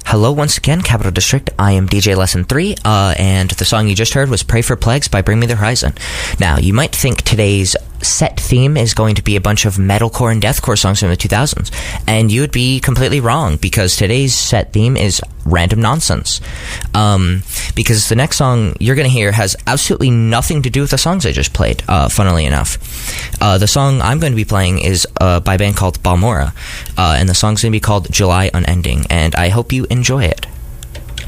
Hello once again, Capital District. I am DJ Lesson 3, and the song you just heard was Pray for Plagues by Bring Me the Horizon. Now, you might think today's set theme is going to be a bunch of metalcore and deathcore songs from the 2000s, and you would be completely wrong, because today's set theme is random nonsense. Because the next song you're going to hear has absolutely nothing to do with the songs I just played, funnily enough. The song I'm going to be playing is by a band called Balmora, and the song's going to be called July Unending, and I hope you enjoy it.